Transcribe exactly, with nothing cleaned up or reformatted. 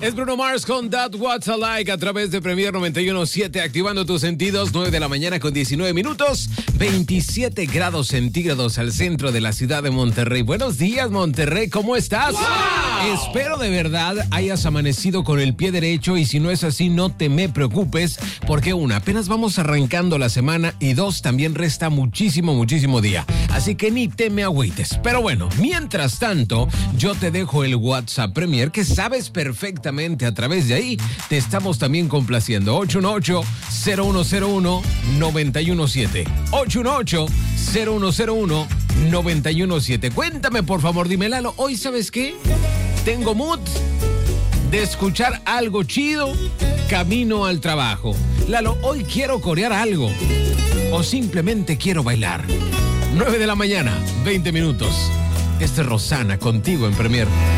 Es Bruno Mars con That What's Alike a través de Premier noventa y uno punto siete, activando tus sentidos. Nueve de la mañana con diecinueve minutos, veintisiete grados centígrados al centro de la ciudad de Monterrey. Buenos días, Monterrey, ¿cómo estás? ¡Wow! Espero de verdad hayas amanecido con el pie derecho, y si no es así, no te me preocupes, porque una, apenas vamos arrancando la semana, y dos, también resta muchísimo, muchísimo día. Así que ni te me agüites. Pero bueno, mientras tanto, yo te dejo el WhatsApp Premier, que sabes perfectamente a través de ahí te estamos también complaciendo. ocho uno ocho, cero uno cero uno, nueve uno siete. ocho uno ocho, cero uno cero uno, nueve uno siete. Cuéntame, por favor, dime, Lalo, hoy, ¿sabes qué? Tengo mood de escuchar algo chido camino al trabajo. Lalo, hoy quiero corear algo o simplemente quiero bailar. nueve de la mañana, veinte minutos. Este es Rosana contigo en Premier.